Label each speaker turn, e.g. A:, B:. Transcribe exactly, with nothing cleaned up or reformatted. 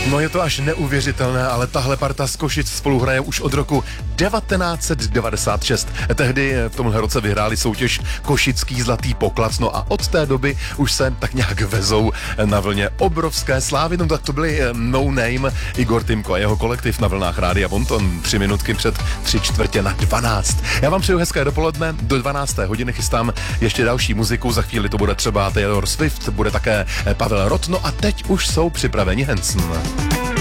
A: No je to až neuvěřitelné, ale tahle parta z Košic spolu hraje už od roku devatenáct set devadesát šest. Tehdy v tomhle roce vyhráli soutěž Košický zlatý poklad, no a od té doby už se tak nějak vezou na vlně obrovské slávy. No tak to byli No Name, Igor Timko a jeho kolektiv na vlnách Rádia Bonton, tři minutky před tři čtvrtě na dvanáct. Já vám přeju hezké dopoledne, do dvanácté hodiny chystám ještě další muziku, za chvíli to bude třeba Taylor Swift, bude také Pavel Rott, no a teď už jsou připraveni Hanson.